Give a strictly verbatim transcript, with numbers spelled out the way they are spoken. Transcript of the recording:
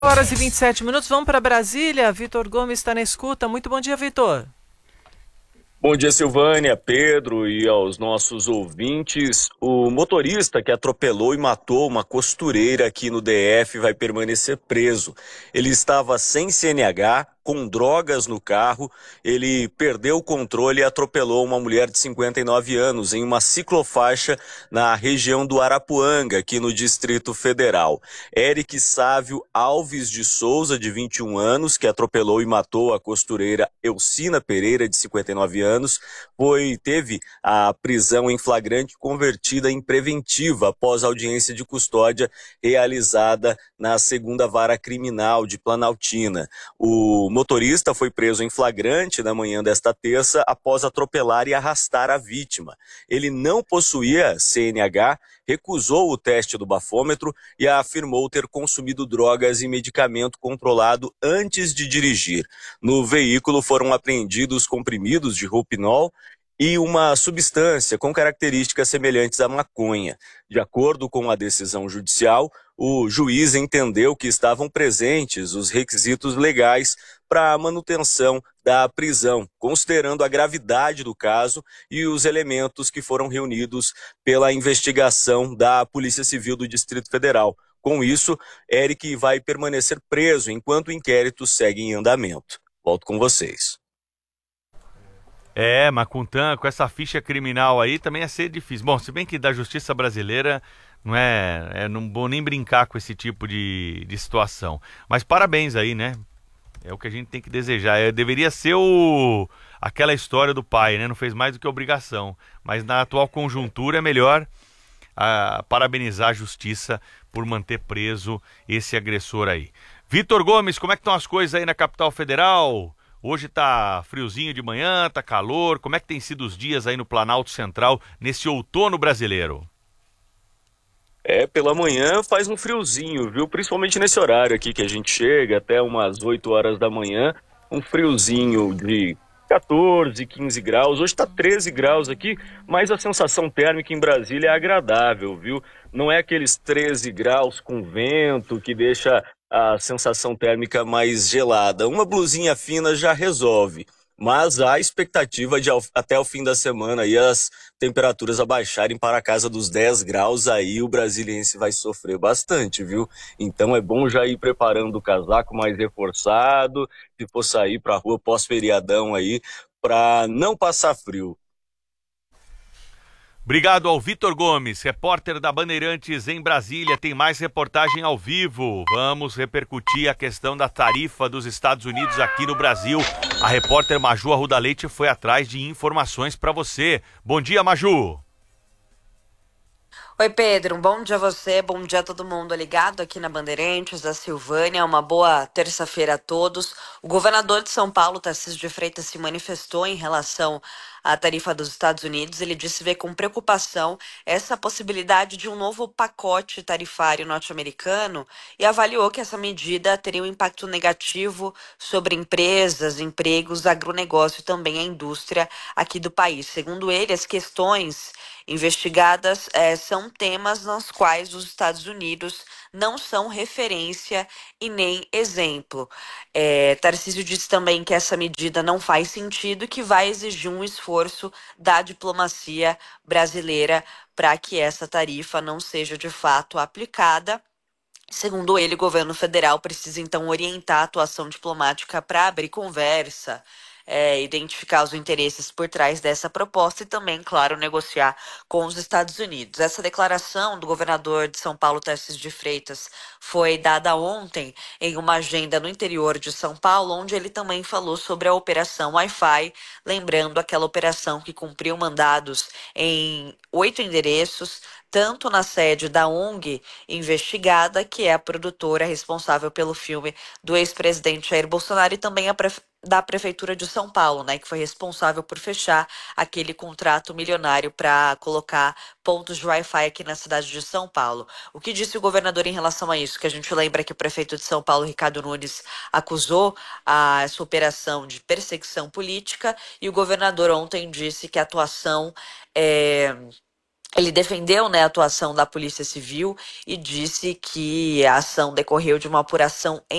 Horas e vinte e sete minutos, vamos para Brasília. Vitor Gomes está na escuta. Muito bom dia, Vitor. Bom dia, Silvânia, Pedro e aos nossos ouvintes. O motorista que atropelou e matou uma costureira aqui no D F vai permanecer preso. Ele estava sem C N H, com drogas no carro, ele perdeu o controle e atropelou uma mulher de cinquenta e nove anos em uma ciclofaixa na região do Arapuanga, aqui no Distrito Federal. Eric Sávio Alves de Souza, de vinte e um anos, que atropelou e matou a costureira Elcina Pereira, de cinquenta e nove anos, foi, teve a prisão em flagrante convertida em preventiva após audiência de custódia realizada na segunda vara criminal de Planaltina. O motorista foi preso em flagrante na manhã desta terça após atropelar e arrastar a vítima. Ele não possuía C N H, recusou o teste do bafômetro e afirmou ter consumido drogas e medicamento controlado antes de dirigir. No veículo foram apreendidos comprimidos de Roupinol e uma substância com características semelhantes à maconha. De acordo com a decisão judicial, o juiz entendeu que estavam presentes os requisitos legais para a manutenção da prisão, considerando a gravidade do caso e os elementos que foram reunidos pela investigação da Polícia Civil do Distrito Federal. Com isso, Eric vai permanecer preso enquanto o inquérito segue em andamento. Volto com vocês. É, mas com, tan- com essa ficha criminal aí também ia ser difícil. Bom, se bem que da justiça brasileira não é, é não vou nem brincar com esse tipo de, de situação. Mas parabéns aí, né? É o que a gente tem que desejar. É, deveria ser o aquela história do pai, né? Não fez mais do que obrigação. Mas na atual conjuntura é melhor ah, parabenizar a justiça por manter preso esse agressor aí. Vitor Gomes, como é que estão as coisas aí na capital federal? Hoje tá friozinho de manhã, tá calor. Como é que tem sido os dias aí no Planalto Central nesse outono brasileiro? É, pela manhã faz um friozinho, viu? Principalmente nesse horário aqui que a gente chega, até umas oito horas da manhã, um friozinho de quatorze, quinze graus. Hoje tá treze graus aqui, mas a sensação térmica em Brasília é agradável, viu? Não é aqueles treze graus com vento que deixa a sensação térmica mais gelada. Uma blusinha fina já resolve. Mas há expectativa de ao- até o fim da semana aí as temperaturas abaixarem para a casa dos dez graus, aí o brasiliense vai sofrer bastante, viu? Então é bom já ir preparando o casaco mais reforçado, se for sair para a rua pós-feriadão aí, para não passar frio. Obrigado ao Vitor Gomes, repórter da Bandeirantes em Brasília. Tem mais reportagem ao vivo. Vamos repercutir a questão da tarifa dos Estados Unidos aqui no Brasil. A repórter Maju Arruda Leite foi atrás de informações para você. Bom dia, Maju. Oi, Pedro, um bom dia a você, bom dia a todo mundo ligado aqui na Bandeirantes, da Silvânia, uma boa terça-feira a todos. O governador de São Paulo, Tarcísio de Freitas, se manifestou em relação à tarifa dos Estados Unidos. Ele disse ver com preocupação essa possibilidade de um novo pacote tarifário norte-americano e avaliou que essa medida teria um impacto negativo sobre empresas, empregos, agronegócio e também a indústria aqui do país. Segundo ele, as questões investigadas eh, são temas nos quais os Estados Unidos não são referência e nem exemplo. Eh, Tarcísio disse também que essa medida não faz sentido e que vai exigir um esforço da diplomacia brasileira para que essa tarifa não seja de fato aplicada. Segundo ele, o governo federal precisa então orientar a atuação diplomática para abrir conversa, é, identificar os interesses por trás dessa proposta e também, claro, negociar com os Estados Unidos. Essa declaração do governador de São Paulo, Tarcísio de Freitas, foi dada ontem em uma agenda no interior de São Paulo, onde ele também falou sobre a Operação Wi-Fi, lembrando aquela operação que cumpriu mandados em oito endereços, tanto na sede da O N G investigada, que é a produtora responsável pelo filme do ex-presidente Jair Bolsonaro, e também a pref- da Prefeitura de São Paulo, né, que foi responsável por fechar aquele contrato milionário para colocar pontos de Wi-Fi aqui na cidade de São Paulo. O que disse o governador em relação a isso? Que a gente lembra que o prefeito de São Paulo, Ricardo Nunes, acusou a, essa operação de perseguição política, e o governador ontem disse que a atuação é Ele defendeu, né, a atuação da Polícia Civil e disse que a ação decorreu de uma apuração